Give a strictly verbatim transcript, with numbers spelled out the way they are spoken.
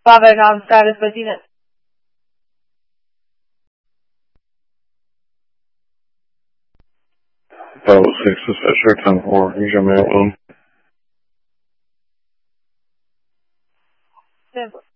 Vabbè, no, stare spatine. five oh six, dispatcher, ten four, here's your mail. Sempre.